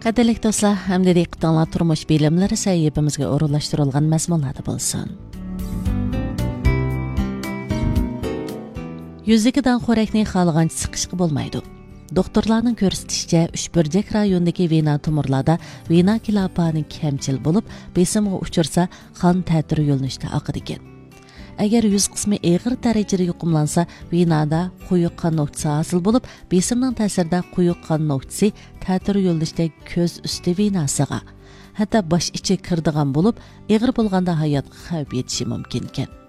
Qadrli do'stlar, hamda diqqatinglar turmush bilimlari sahifamizga o'rinlashtirilgan mazmunlarda bo'lsin. Yuzdagi danxo'rakni xohlagancha siqishga bo'lmaydi. Doktorlarning ko'rsatishicha, Uchburjak rayonidagi vena tumorlarda vena kilapani kamchil bo'lib, besimga uchirsa, qon ta'siri yo'linishda oqadi ekan. Agar yuz qismi og'ir darajada yuqumlansa, venada quyuq qon nuqtasi hosil bo'lib, besimning ta'sirida quyuq qon nuqtasi ta'sir yo'linishda ko'z usti venasiga, hatto bosh ichi kirdigan bo'lib, og'ir bo'lganda hayotga xavf yetishi mumkin ekan.